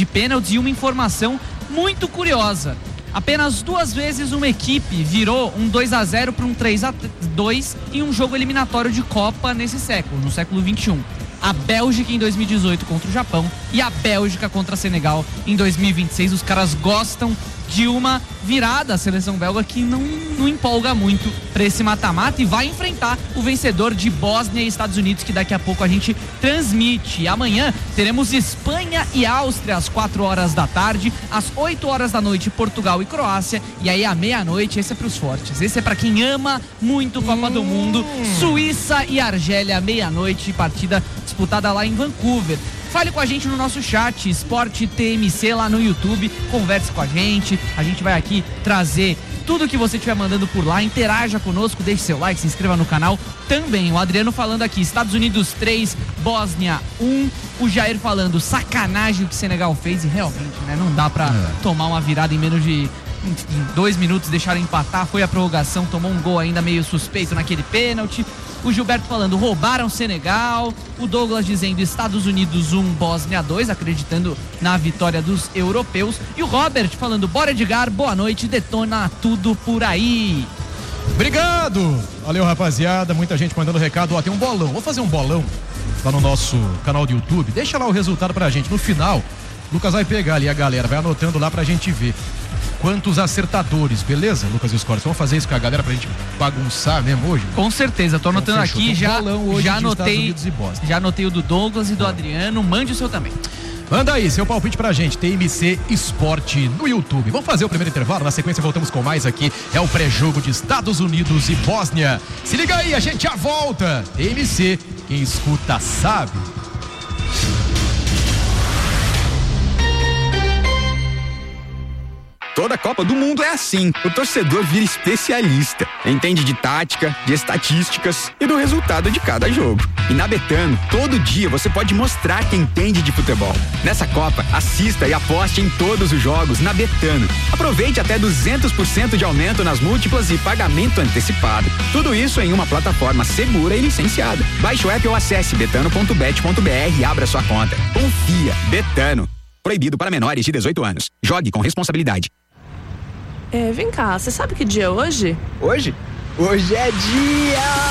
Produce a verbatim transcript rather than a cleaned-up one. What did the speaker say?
de pênaltis e uma informação muito curiosa. Apenas duas vezes uma equipe virou um dois a zero para um três a dois em um jogo eliminatório de Copa nesse século, no século vinte e um. A Bélgica em dois mil e dezoito contra o Japão e a Bélgica contra a Senegal em dois mil e vinte e seis. Os caras gostam de uma virada, a seleção belga, que não, não empolga muito para esse mata-mata e vai enfrentar o vencedor de Bósnia e Estados Unidos, que daqui a pouco a gente transmite. Amanhã teremos Espanha e Áustria às quatro horas da tarde, às oito horas da noite Portugal e Croácia, e aí à meia-noite, esse é para os fortes, esse é para quem ama muito Copa do Mundo, Suíça e Argélia, meia-noite, partida disputada lá em Vancouver. Fale com a gente no nosso chat, Esporte T M C lá no YouTube, converse com a gente, a gente vai aqui trazer tudo que você estiver mandando por lá, interaja conosco, deixe seu like, se inscreva no canal. Também o Adriano falando aqui, Estados Unidos três, Bósnia um, o Jair falando, sacanagem o que Senegal fez, e realmente, né, não dá pra é. tomar uma virada em menos de em dois minutos, deixaram empatar, foi a prorrogação, tomou um gol ainda meio suspeito naquele pênalti. O Gilberto falando, roubaram Senegal. O Douglas dizendo, Estados Unidos um, Bósnia dois, acreditando na vitória dos europeus. E o Robert falando, bora Edgar, boa noite, detona tudo por aí. Obrigado! Valeu, rapaziada, muita gente mandando recado. Ó, tem um bolão, vou fazer um bolão lá no nosso canal do YouTube. Deixa lá o resultado pra gente. No final, o Lucas vai pegar ali a galera, vai anotando lá pra gente ver quantos acertadores, beleza, Lucas e os Cortes? Vamos fazer isso com a galera pra gente bagunçar mesmo hoje? Com certeza, tô anotando então, aqui, já, já anotei já anotei o do Douglas e do Adriano, mande o seu também. Manda aí seu palpite pra gente, T M C Esporte no YouTube. Vamos fazer o primeiro intervalo, na sequência voltamos com mais aqui, é o pré-jogo de Estados Unidos e Bósnia. Se liga aí, a gente já volta. T M C, quem escuta sabe. Toda Copa do Mundo é assim. O torcedor vira especialista. Entende de tática, de estatísticas e do resultado de cada jogo. E na Betano, todo dia você pode mostrar que entende de futebol. Nessa Copa, assista e aposte em todos os jogos na Betano. Aproveite até duzentos por cento de aumento nas múltiplas e pagamento antecipado. Tudo isso em uma plataforma segura e licenciada. Baixe o app ou acesse betano ponto bet ponto br e abra sua conta. Confia. Betano. Proibido para menores de dezoito anos. Jogue com responsabilidade. É, vem cá, você sabe que dia é hoje? Hoje? Hoje é dia...